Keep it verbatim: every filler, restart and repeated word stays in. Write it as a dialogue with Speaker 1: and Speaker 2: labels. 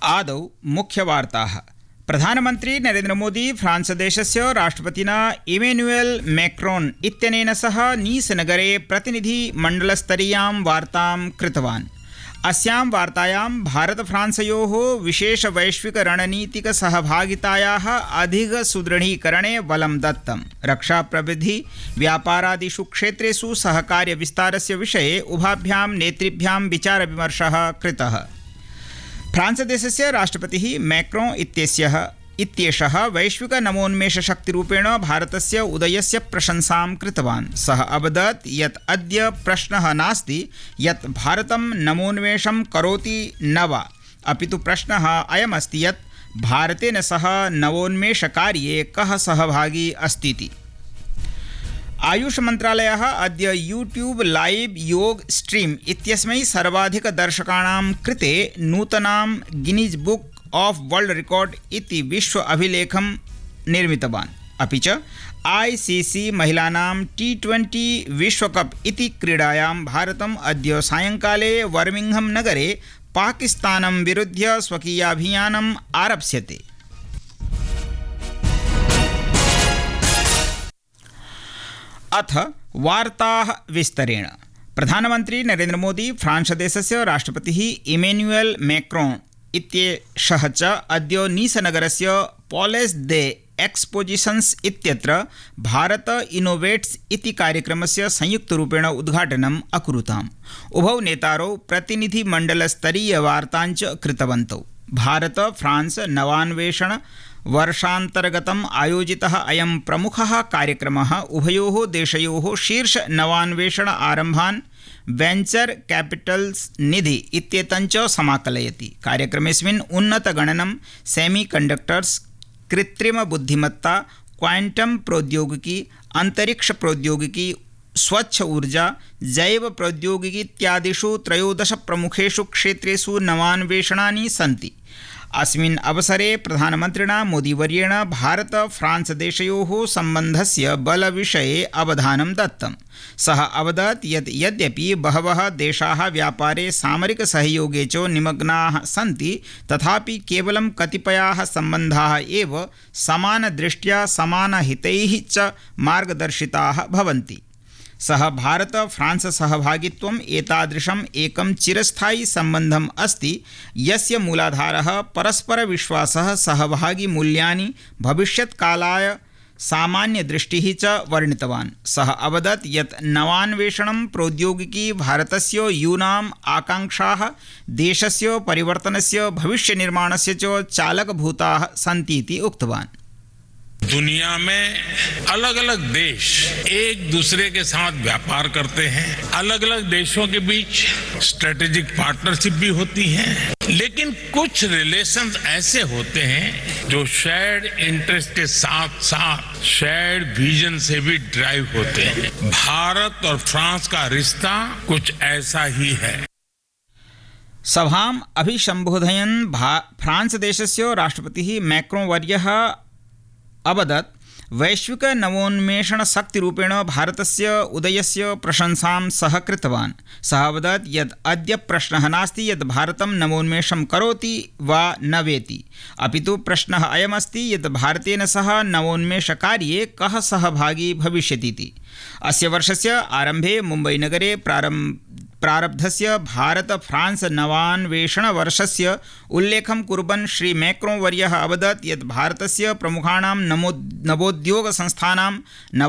Speaker 1: आदौ मुख्यवार्ताः। प्रधानमन्त्री नरेन्द्र मोदी फ्रांस देशस्य राष्ट्रपतिना इमेन्युएल मैक्रोन् इत्यनेन सह नीस नगरे प्रतिनिधिमण्डलस्तरीयां वार्तां कृतवान्। अस्यां वार्तायां भारत फ्रांसयोः विशेष वैश्विक रणनीतिक सहभागितायाः अधिक सुदृढीकरणे बलं दत्तम्। रक्षा प्रविधि व्यापारादिषु क्षेत्रेषु सहकार्य विस्तारस्य विषये उभाभ्यां नेतृभ्यां विचार विमर्शः कृतः। फ्रांस देशस्य राष्ट्रपतिः मैक्रोन् इत्यस्यः इत्येषः वैश्विक नवोन्मेष शक्तिरूपेण भारतस्य उदयस्य प्रशंसां कृतवान्। सः अवदत् यत् अद्य प्रश्नः नास्ति यत् भारतं नवोन्मेषं करोति न वा, अपितु प्रश्नः अयमस्ति यत् भारतेन सह नवोन्मेषकार्ये कः सहभागी अस्तीति। आयुष मन्त्रालयः अद्य यूट्यूब लाइव योग स्ट्रीम इत्यस्मै सर्वाधिकदर्शकाणां कृते नूतनां Guinness book of world record इति विश्व अभिलेखं निर्मितवान्। अपि च आईसीसी महिलानां टी ट्वेंटी विश्वकप इति क्रीडायां भारतम् अद्य सायंकाले बर्मिंघम नगरे पाकिस्तानं विरुध्य स्वकीयाभियानम् आरप्स्यते। अथ वार्ताः विस्तरेण। प्रधानमन्त्री नरेन्द्र मोदी फ्रांस देशस्य राष्ट्रपतिः इमेन्युएल मैक्रोन् इत्येषः च अद्य नीसनगरस्य पॉलेस् दे एक्सपोजिशन्स् इत्यत्र भारत इनोवेट्स् इति कार्यक्रमस्य संयुक्तरूपेण उद्घाटनम् अकुरुताम्। उभौ नेतारौ प्रतिनिधिमण्डलस्तरीयवार्ताञ्च कृतवन्तौ। भारत फ्रांस नवान्वेषण वर्षान्तर्गतम् आयोजितः अयं प्रमुखः कार्यक्रमः उभयोः देशयोः शीर्ष नवान्वेषण आरम्भान् वेञ्चर कैपिटल्स निधि इत्येतञ्च समाकलयति। कार्यक्रमेऽस्मिन् उन्नतगणनं, सेमीकण्डक्टर्स्, कृत्रिमबुद्धिमत्ता, क्वांटम प्रौद्योगिकी, अंतरिक्ष प्रौद्योगिकी, स्वच्छ ऊर्जा, जैव प्रौद्योगिकी इत्यादिषु त्रयोदश प्रमुखेषु क्षेत्रेषु नवान्वेषणानि सन्ति। अस्मिन् अवसरे प्रधानमन्त्रिणा मोदीवर्येण भारत फ्रांस देशयोः सम्बन्धस्य बलविषये अवधानं दत्तं। सः अवदत् यत् यद्यपि बहवः देशाः व्यापारे सामरिकसहयोगे च निमग्नाः सन्ति, तथापि केवलं कतिपयाः सम्बन्धाः एव समानदृष्ट्या समानहितैः च मार्गदर्शिताः भवन्ति। सः भारत फ्रांस सहभागित्वम् एतादृशम् एकं चिरस्थायी सम्बन्धम् अस्ति यस्य मूलाधारः परस्परविश्वासः, सहभागिमूल्यानि, भविष्यत्कालाय सामान्यदृष्टिः च वर्णितवान्। सः अवदत् यत् नवान्वेषणं प्रौद्योगिकी भारतस्य यूनाम् आकाङ्क्षाः, देशस्य परिवर्तनस्य, भविष्यनिर्माणस्य च चालकभूताः सन्ति इति उक्तवान्।
Speaker 2: दुनिया में अलग अलग देश एक दूसरे के साथ व्यापार करते हैं, अलग अलग देशों के बीच स्ट्रेटेजिक पार्टनरशिप भी होती है, लेकिन कुछ रिलेशंस ऐसे होते हैं जो शेयर्ड इंटरेस्ट के साथ साथ शेयर्ड विजन से भी ड्राइव होते हैं। भारत और फ्रांस का रिश्ता कुछ ऐसा ही है।
Speaker 1: सभाम् अभिसंबोधयन् फ्रांस देशस्य राष्ट्रपतिः मैक्रोन् वर्यः अवदत् वैश्विक नवोन्मेषण शक्तिरूपेण भारतस्य उदयस्य प्रशंसां सः कृतवान्। सः अवदत् यत् अद्य प्रश्नः नास्ति यत् भारतं नवोन्मेषं करोति वा न वेति, अपितु प्रश्नः अयमस्ति यत् भारतेन सह नवोन्मेषकार्ये कः सहभागी भविष्यतीति। अस्य वर्षस्य आरम्भे मुम्बईनगरे प्रारम्भ प्रारब्धस्य भारत फ्रांस नवान्वेषण वर्षस्य उल्लेखं कुर्वन् श्री मैक्रोन् वर्यः अवदत् यत् भारतस्य प्रमुखाणां नवोद्योग संस्थानां